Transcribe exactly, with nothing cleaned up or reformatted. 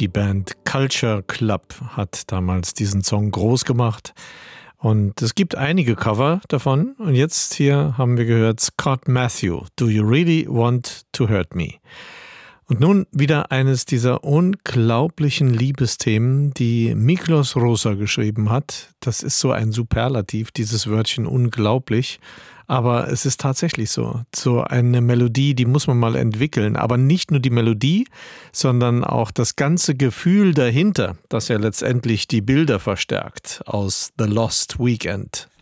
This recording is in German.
Indie-Band Culture Club hat damals diesen Song groß gemacht. Und es gibt einige Cover davon. Und jetzt hier haben wir gehört Scott Matthew, Do You Really Want to Hurt Me? Und nun wieder eines dieser unglaublichen Liebesthemen, die Miklos Rozsa geschrieben hat. Das ist so ein Superlativ, dieses Wörtchen unglaublich. Aber es ist tatsächlich so. So eine Melodie, die muss man mal entwickeln. Aber nicht nur die Melodie, sondern auch das ganze Gefühl dahinter, das ja letztendlich die Bilder verstärkt aus The Lost Weekend.